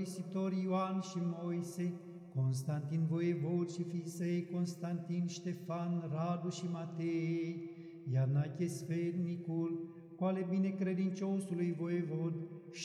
mărturisitori Ioan și Moise, Constantin voievod și fiii săi Constantin, Ștefan, Radu și Matei, Iarnache sfetnicul, cu ale binecredinciosului voievod,